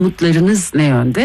umutlarınız ne yönde?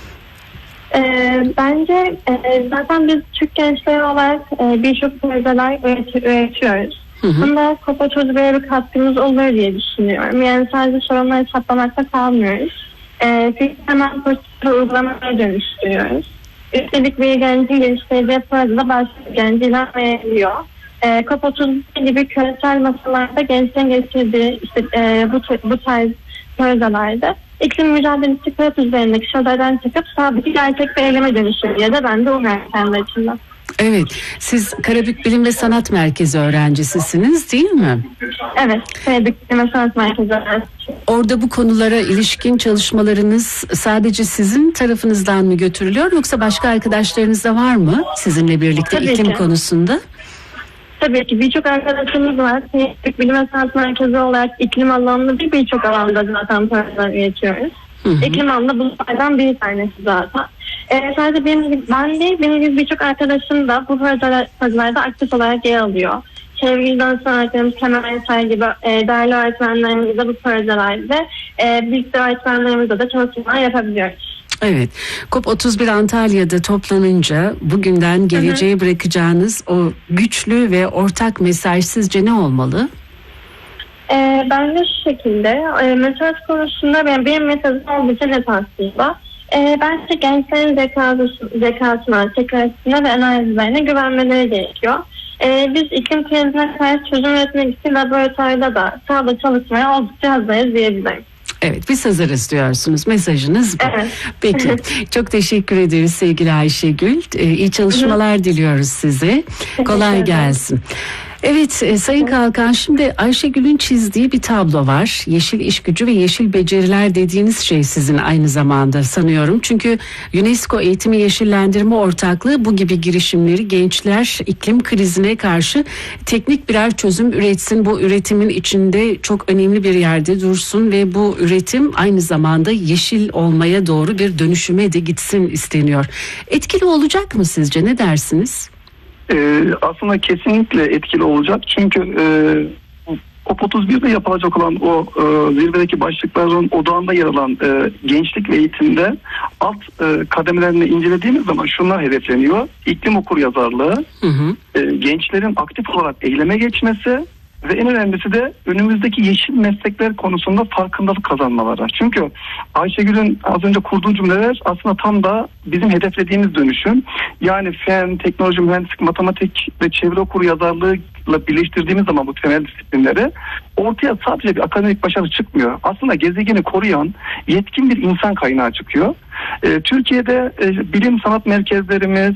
Bence zaten biz Türk gençleri olarak birçok projeler üretiyoruz. Bunda COP31'e bir katkımız olur diye düşünüyorum. Yani sadece sorunları hesaplamakta kalmıyoruz. Hemen uygulamaya dönüştürüyoruz. Üstelik bir gencin geliştirdiği projede başka bir genci ilan verebiliyor. COP31 gibi küresel masalarda gençlerin geliştirdiği bu tarz projelerde iklim mücadelesi kağıt üzerindeki sözlerden çıkıp sabit gerçek bir eyleme dönüşüyor diye de ben de umuyorum kendi açımdan. Evet, siz Karabük Bilim ve Sanat Merkezi öğrencisisiniz değil mi? Evet, Karabük Bilim ve Sanat Merkezi öğrencisiyim. Orada bu konulara ilişkin çalışmalarınız sadece sizin tarafınızdan mı götürülüyor yoksa başka arkadaşlarınız da var mı sizinle birlikte Tabii iklim ki. konusunda? Tabii ki birçok arkadaşımız var. Karabük Bilim ve Sanat Merkezi olarak iklim alanında birçok alanda zaten projeler üretiyoruz. İklim alanında bunlardan bir tanesi zaten. Sadece ben değil, benim gibi birçok arkadaşım da bu projelerde aktif olarak yer alıyor. Sevgili danışman öğretmenimiz Kemal Eser gibi değerli öğretmenlerimiz de bu projelerde birlikte öğretmenlerimizle de çalışmalar yapabiliyoruz. Evet, COP31 Antalya'da toplanınca bugünden geleceğe bırakacağınız o güçlü ve ortak mesaj sizce ne olmalı? Bence şu şekilde, mesaj konusunda benim mesajım oldukça net aslında. Bence gençlerin zekasına, teknolojisine ve enerjilerine güvenmeleri gerekiyor. Biz iklim krizine karşı çözüm üretmek için laboratuvarda da sahada çalışmaya oldukça hazırız diyebilirim. Evet, biz hazırız diyorsunuz. Mesajınız bu. Evet. Peki, çok teşekkür ederiz sevgili Ayşegül. İyi çalışmalar diliyoruz size. Kolay gelsin. Evet Sayın Kalkan, şimdi Ayşegül'ün çizdiği bir tablo var. Yeşil işgücü ve yeşil beceriler dediğiniz şey sizin aynı zamanda sanıyorum. Çünkü UNESCO Eğitimi Yeşillendirme Ortaklığı bu gibi girişimleri gençler iklim krizine karşı teknik birer çözüm üretsin. Bu üretimin içinde çok önemli bir yerde dursun ve bu üretim aynı zamanda yeşil olmaya doğru bir dönüşüme de gitsin isteniyor. Etkili olacak mı sizce, ne dersiniz? Aslında kesinlikle etkili olacak. Çünkü COP31'de yapılacak olan o zirvedeki başlıkların odağında yer alan gençlik ve eğitimde alt kademelerini incelediğimiz zaman şunlar hedefleniyor. İklim okuryazarlığı, gençlerin aktif olarak eyleme geçmesi ve en önemlisi de önümüzdeki yeşil meslekler konusunda farkındalık kazanmaları. Çünkü Ayşegül'ün az önce kurduğu cümleler aslında tam da bizim hedeflediğimiz dönüşüm. Yani fen, teknoloji, mühendislik, matematik ve çevre okuryazarlığıyla birleştirdiğimiz zaman bu temel disiplinleri ortaya sadece bir akademik başarı çıkmıyor. Aslında gezegeni koruyan yetkin bir insan kaynağı çıkıyor. Türkiye'de bilim sanat merkezlerimiz,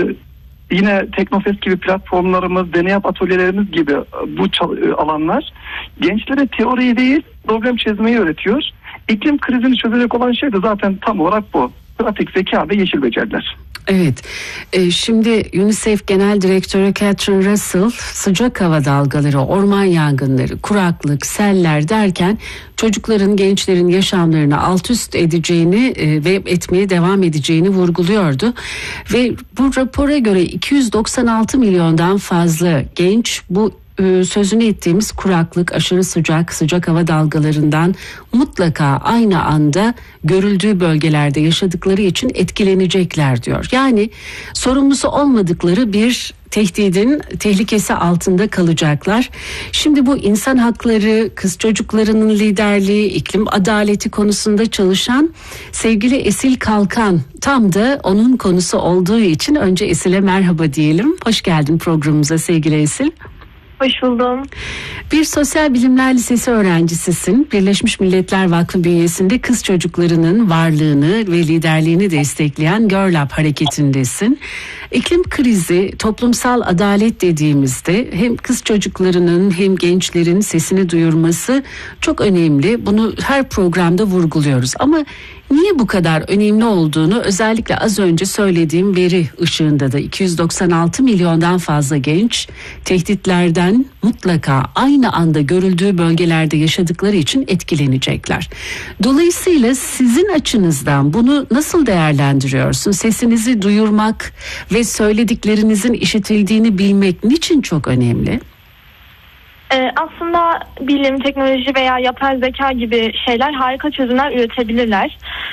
yine Teknofest gibi platformlarımız, deney atölyelerimiz gibi bu alanlar gençlere teoriyi değil problem çözmeyi öğretiyor. İklim krizini çözecek olan şey de zaten tam olarak bu. Pratik zeka ve yeşil beceriler. Evet, şimdi UNICEF Genel Direktörü Catherine Russell sıcak hava dalgaları, orman yangınları, kuraklık, seller derken çocukların, gençlerin yaşamlarını alt üst edeceğini ve etmeye devam edeceğini vurguluyordu. Ve bu rapora göre 296 milyondan fazla genç bu sözünü ettiğimiz kuraklık, aşırı sıcak hava dalgalarından mutlaka aynı anda görüldüğü bölgelerde yaşadıkları için etkilenecekler diyor. Yani sorumlusu olmadıkları bir tehdidin tehlikesi altında kalacaklar. Şimdi bu insan hakları, kız çocuklarının liderliği, iklim adaleti konusunda çalışan sevgili Esil Kalkan tam da onun konusu olduğu için önce Esil'e merhaba diyelim. Hoş geldin programımıza sevgili Esil. Hoş buldum. Bir sosyal bilimler lisesi öğrencisisin. Birleşmiş Milletler Vakfı bünyesinde kız çocuklarının varlığını ve liderliğini destekleyen Girl Up hareketindesin. İklim krizi, toplumsal adalet dediğimizde hem kız çocuklarının hem gençlerin sesini duyurması çok önemli. Bunu her programda vurguluyoruz ama niye bu kadar önemli olduğunu özellikle az önce söylediğim veri ışığında da 296 milyondan fazla genç tehditlerden mutlaka aynı anda görüldüğü bölgelerde yaşadıkları için etkilenecekler. Dolayısıyla sizin açınızdan bunu nasıl değerlendiriyorsun? Sesinizi duyurmak ve söylediklerinizin işitildiğini bilmek niçin çok önemli? Aslında bilim, teknoloji veya yapay zeka gibi şeyler harika çözümler üretebilirler.